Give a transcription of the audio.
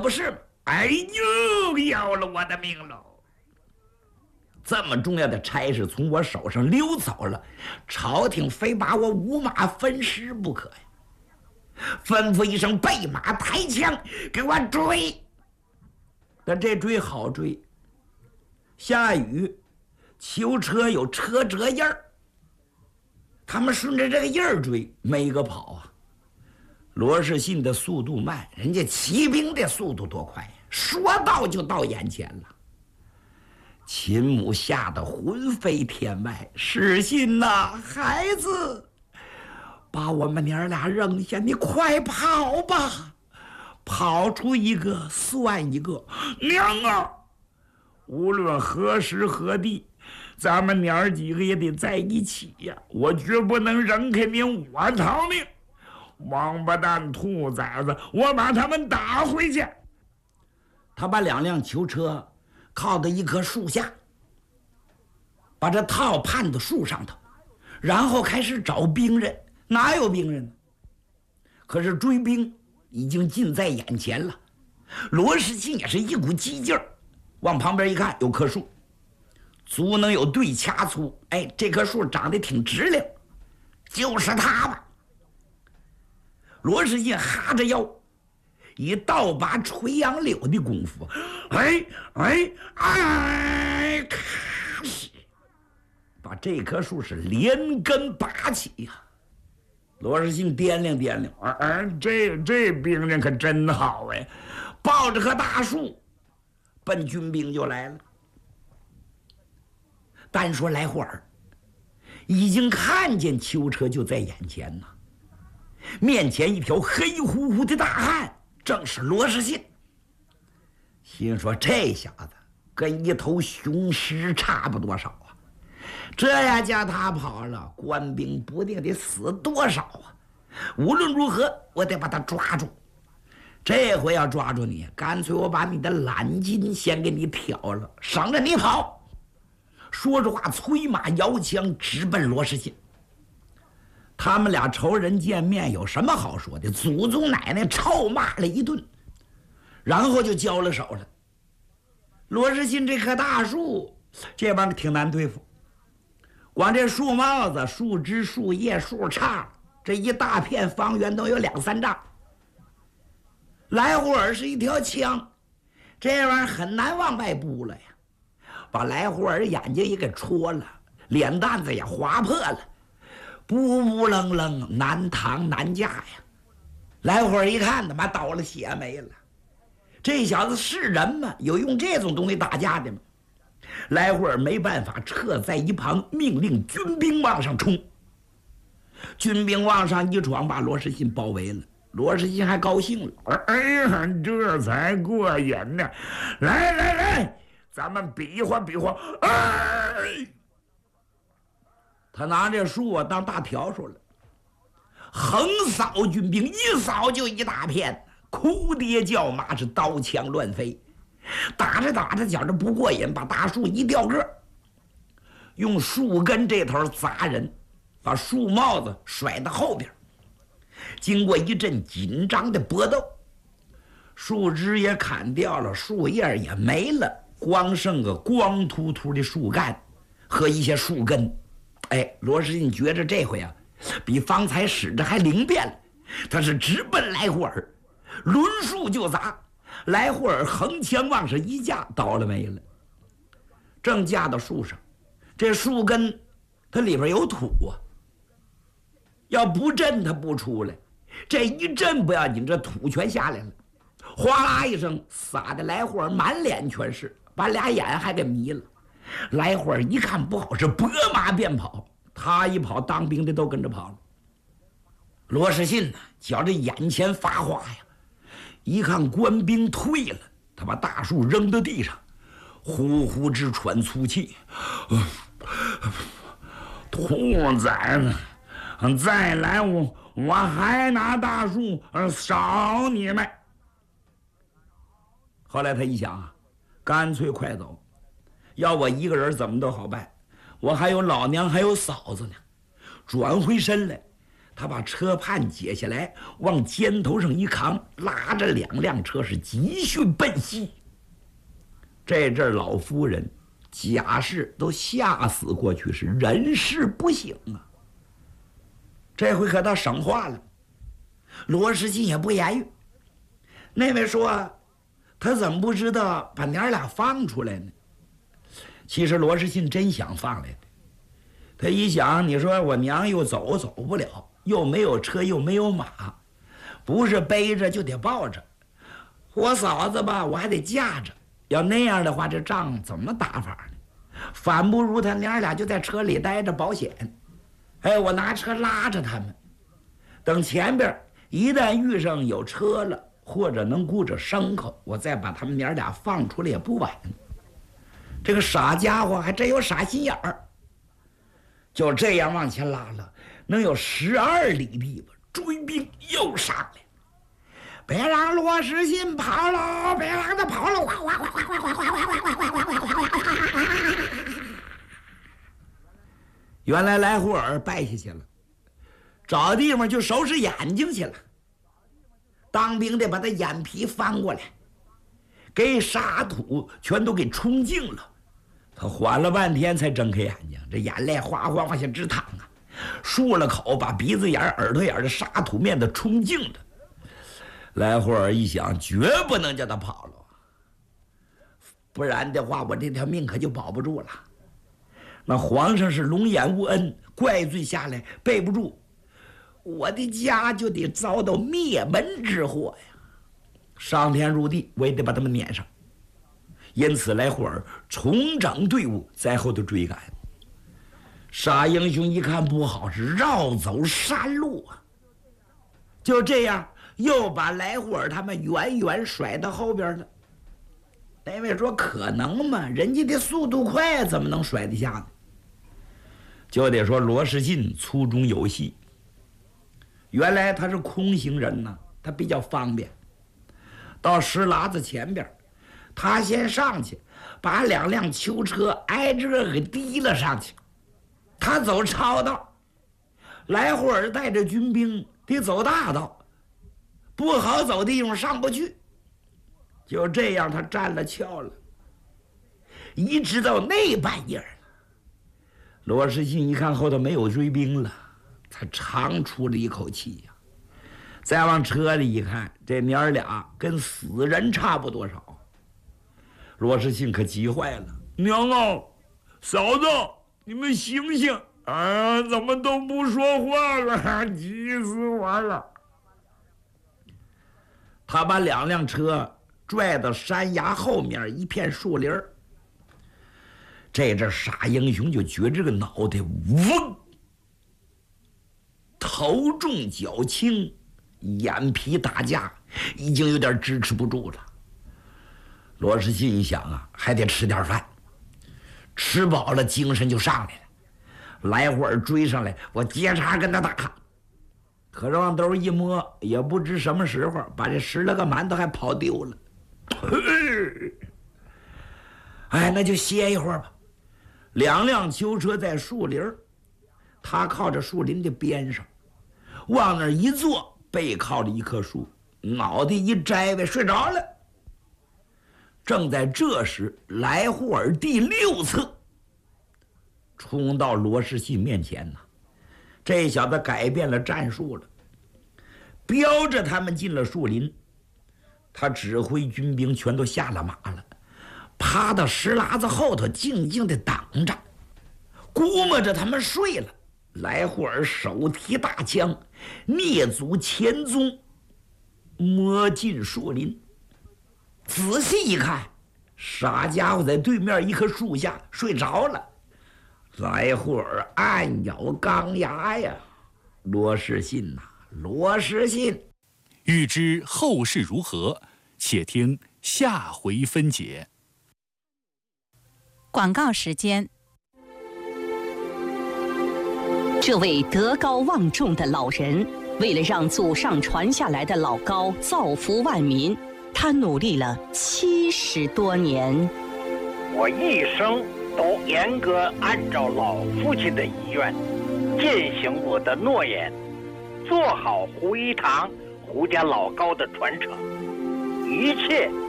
不是吗？哎呦，要了我的命喽！这么重要的差事从我手上溜走了，朝廷非把我五马分尸不可呀！吩咐一声，备马抬枪，给我追！但这追好追，下雨，囚车有车辙印儿，他们顺着这个印儿追，没个跑啊！罗士信的速度慢，人家骑兵的速度多快呀！说到就到眼前了。秦母吓得魂飞天外，士信呐，孩子，把我们娘俩扔下，你快跑吧！跑出一个算一个。娘啊，无论何时何地，咱们娘儿几个也得在一起呀！我绝不能扔开您，我逃命！王八蛋兔崽子，我把他们打回去！他把2辆囚车靠在一棵树下，把这套判到树上头，然后开始找兵人。哪有兵人呢？可是追兵已经近在眼前了。罗士信也是一股激劲儿，往旁边一看，有棵树，足能有对掐粗。哎，这棵树长得挺直溜，就是它吧。罗士信哈着腰，以倒拔垂杨柳的功夫，咔哧，把这棵树是连根拔起呀！罗士信掂量掂量，这兵人可真好哎，抱着棵大树，奔军兵就来了。单说来霍尔已经看见囚车就在眼前呐，面前一条黑乎乎的大汉，正是罗士信。心说这小子跟一头雄狮差不多少啊，这要叫他跑了，官兵不定得死多少啊！无论如何，我得把他抓住。这回要抓住你，干脆我把你的懒筋先给你挑了，省着你跑。说着话，催马摇枪，直奔罗士信。他们俩仇人见面，有什么好说的？祖宗奶奶臭骂了一顿，然后就交了手了。罗士信这棵大树，这帮挺难对付，光这树帽子、树枝、树叶、树杈，这一大片方圆都有2、3丈。来霍尔是一条枪，这玩意儿很难往外布了呀，把来霍尔眼睛也给戳了，脸蛋子也划破了，不不愣愣，难扛难架呀！来霍尔一看，他妈倒了血没了。这小子是人吗？有用这种东西打架的吗？来霍尔没办法，撤在一旁，命令军兵往上冲。军兵往上一闯，把罗士信包围了。罗士信还高兴了，哎呀，这才过瘾呢！来，咱们比划比划！哎，他拿这树啊当大笤帚了，横扫军兵，一扫就一大片，哭爹叫妈，是刀枪乱飞。打着打着，觉着不过瘾，把大树一掉个，用树根这头砸人，把树帽子甩到后边。经过一阵紧张的搏斗，树枝也砍掉了，树叶也没了，光剩个光秃秃的树干和一些树根。哎，罗士信觉着这回啊，比方才使着还灵便了。他是直奔来霍尔，抡树就砸。来霍尔横枪往上一架，倒了没了。正架到树上，这树根它里边有土啊，要不震它不出来，这一震不要紧，这土全下来了，哗啦一声撒的来霍尔满脸全是，把俩眼还给迷了。来霍尔一看不好，是拨马便跑。他一跑，当兵的都跟着跑了。罗士信呢，觉着眼前发花呀，一看官兵退了，他把大树扔到地上，呼呼直喘粗气。兔崽子，再来我还拿大树扫你们！后来他一想啊，干脆快走，要我一个人怎么都好办，我还有老娘还有嫂子呢。转回身来， 他把车判解下来，往肩头上一扛，拉着2辆车是急迅奔西。这阵老夫人贾氏都吓死过去，是人事不省啊。这回可倒省话了，罗世信也不言语。那位说他怎么不知道把娘俩放出来呢？其实罗世信真想放来的，他一想，你说我娘又走不了，又没有车又没有马，不是背着就得抱着，我嫂子吧我还得架着，要那样的话这仗怎么打法呢？反不如他娘俩就在车里待着保险。我拿车拉着他们，等前边一旦遇上有车了，或者能顾着牲口，我再把他们娘俩放出来也不晚。这个傻家伙还真有傻心眼儿，就这样往前拉了，能有12里地吧。追兵又上来，别让罗世信跑了，别让他跑了！原来来胡尔败下去了，找地方就收拾眼睛去了。当兵的把他眼皮翻过来，给沙土全都给冲净了。他缓了半天才睁开眼睛，这眼泪哗哗往下直淌啊，漱了口，把鼻子眼耳朵眼的沙土面的冲净了。来胡尔一想，绝不能叫他跑了，不然的话我这条命可就保不住了。那皇上是龙颜无恩，怪罪下来备不住，我的家就得遭到灭门之祸呀！上天入地，我也得把他们撵上。因此来胡尔重整队伍，在后头追赶。傻英雄一看不好，是绕走山路啊！就这样，又把来胡尔他们远远甩到后边了。那位说可能吗？人家的速度快，怎么能甩得下呢？就得说罗世信粗中有细。原来他是空行人呢，他比较方便。到石喇子前边，他先上去，把2辆囚车挨着给提了上去。他走超道，来胡尔带着军兵得走大道，不好走地方上不去。就这样，他占了窍了。一直到那半夜了，罗世信一看后头没有追兵了，他长出了一口气呀。再往车里一看，这娘俩跟死人差不多少。罗世信可急坏了：“娘啊，嫂子，你们醒醒！啊，怎么都不说话了？急死我了！”他把2辆车拽到山崖后面一片树林儿。这阵傻英雄就觉这个脑袋嗡，头重脚轻，眼皮打架，已经有点支持不住了。罗世信一想啊，还得吃点饭，吃饱了精神就上来了。来会儿追上来，我接茬跟他打。可是往兜一摸，也不知什么时候把这10来个馒头还跑丢了。那就歇一会儿吧。2辆囚车在树林，他靠着树林的边上，往那儿一坐，背靠着一棵树，脑袋一摘呗，睡着了。正在这时，来胡尔第6次冲到罗世信面前呐，这小子改变了战术了，标着他们进了树林。他指挥军兵全都下了马了，趴到石喇子后头，静静地等着，估摸着他们睡了。来胡尔手提大枪，蹑足前踪，摸进树林。仔细一看，傻家伙在对面一棵树下睡着了。来胡尔暗咬钢牙呀，罗世信呐，罗世信！ 欲知后事如何，且听下回分解。 广告时间。 这位德高望重的老人，为了让祖上传下来的老高造福万民，他努力了70多年。 我一生都严格按照老父亲的遗愿，践行我的诺言。 做好胡一堂、胡家老高的传承，一切